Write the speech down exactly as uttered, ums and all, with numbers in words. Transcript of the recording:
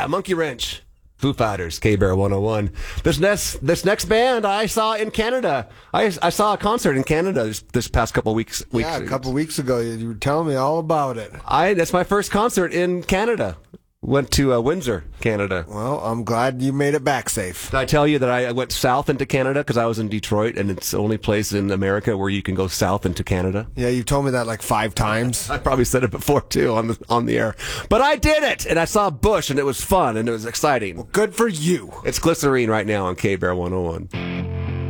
Yeah, Monkey Wrench. Foo Fighters, K-Bear one oh one. This next, this next band I saw in Canada. I, I saw a concert in Canada this, this past couple weeks. weeks Yeah, a couple weeks ago. You were telling me all about it. I That's my first concert in Canada. Went to uh, Windsor, Canada. Well, I'm glad you made it back safe. Did I tell you that I went south into Canada because I was in Detroit, and it's the only place in America where you can go south into Canada? Yeah, you've told me that like five times. I probably said it before, too, on the on the air. But I did it, and I saw Bush, and it was fun, and it was exciting. Well, good for you. It's Glycerine right now on K-Bear one oh one.